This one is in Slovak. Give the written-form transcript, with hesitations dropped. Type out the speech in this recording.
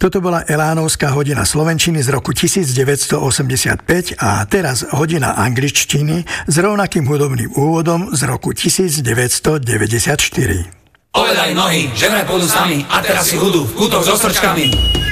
Toto bola Elánovská hodina slovenčiny z roku 1985 a teraz hodina angličtiny s rovnakým hudobným úvodom z roku 1994. Povedali nohy, že vraj pôjdu s nami a teraz si hudú v kútoch so strčkami.